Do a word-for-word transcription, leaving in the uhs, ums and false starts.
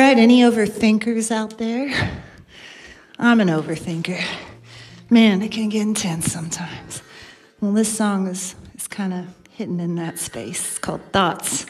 right, any overthinkers out there? I'm an overthinker. Man, it can get intense sometimes. Well, this song is, is kind of hitting in that space. It's called Thoughts.